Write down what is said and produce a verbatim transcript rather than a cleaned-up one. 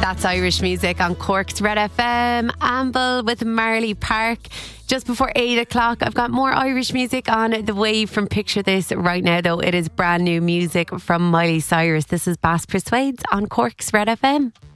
That's Irish music on Cork's Red F M. Amble with Marley Park. Just before eight o'clock, I've got more Irish music on the way from Picture This right now, though. It is brand new music from Miley Cyrus. This is Bass Persuades on Cork's Red F M.